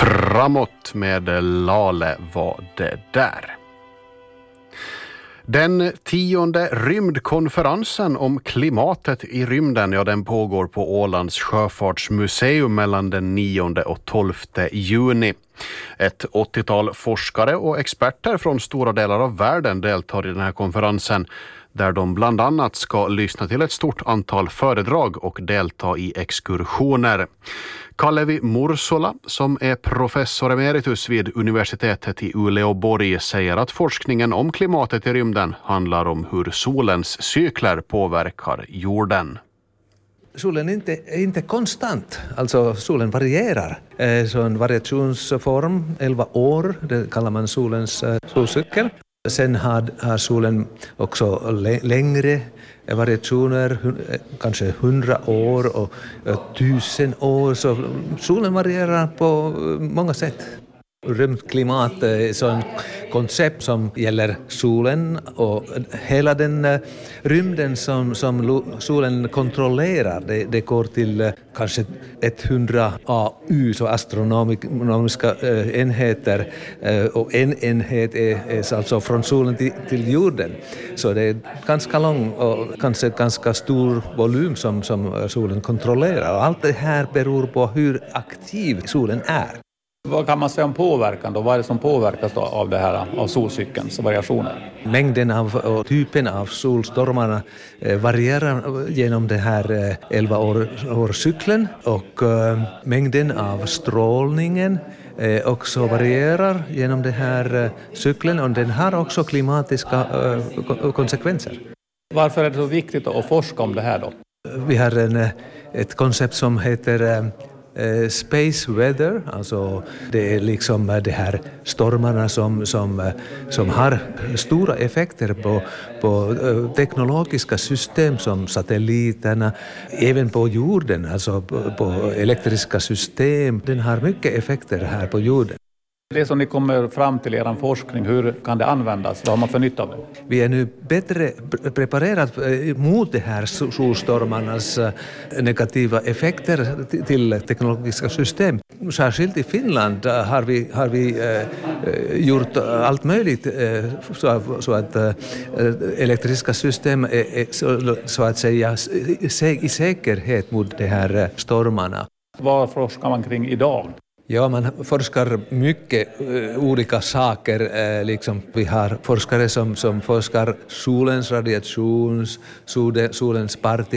Framåt med Lale var det där. Den 10:e rymdkonferensen om klimatet i rymden, den pågår på Ålands sjöfartsmuseum mellan den 9 och 12 juni. Ett 80-tal forskare och experter från stora delar av världen deltar i den här konferensen, där de bland annat ska lyssna till ett stort antal föredrag och delta i exkursioner. Kalevi Mursula, som är professor emeritus vid universitetet i Uleåborg, säger att forskningen om klimatet i rymden handlar om hur solens cykler påverkar jorden. Solen är inte konstant, alltså solen varierar. Så en variationsform, 11 år, det kallar man solens solcykel. Sen har solen också längre variationer, kanske 100 år och 1000 år. Så solen varierar på många sätt. Rymdklimat är ett sådant koncept som gäller solen och hela den rymden som solen kontrollerar. Det går till kanske 100 AU, så astronomiska enheter, och en enhet är alltså från solen till jorden. Så det är ganska lång och kanske ganska stor volym som solen kontrollerar. Och allt det här beror på hur aktiv solen är. Vad kan man säga om påverkan då? Vad är det som påverkas då av det här, av solcykelns variationer? Mängden och typen av solstormarna varierar genom det här 11-årscykeln, och mängden av strålningen också varierar genom det här cykeln, och den har också klimatiska konsekvenser. Varför är det så viktigt att forska om det här då? Vi har ett koncept som heter space weather, alltså det är liksom de här stormarna som har stora effekter på teknologiska system som satelliterna, även på jorden, alltså på elektriska system. Den har mycket effekter här på jorden. Det som ni kommer fram till i er forskning, hur kan det användas? Vad har man för nytta av det? Vi är nu bättre preparerade mot de här solstormarnas negativa effekter till teknologiska system. Särskilt i Finland har vi gjort allt möjligt så att elektriska system är så att säga i säkerhet mot de här stormarna. Vad forskar man kring idag? Ja, man forskar mycket olika saker. Liksom vi har forskare som forskar solens radiation, solens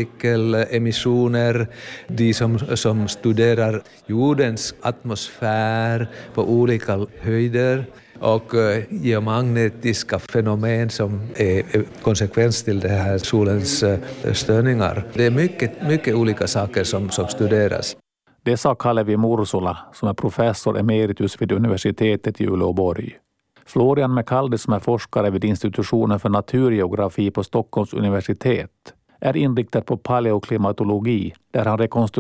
partikelemissioner, de som studerar jordens atmosfär på olika höjder, och geomagnetiska fenomen som är konsekvens till det här solens störningar. Det är mycket olika saker som studeras. Det sa Kalevi Mursula, som är professor emeritus vid universitetet i Uleåborg. Florian McCaldy, som är forskare vid institutionen för naturgeografi på Stockholms universitet, är inriktad på paleoklimatologi, där han rekonstruerar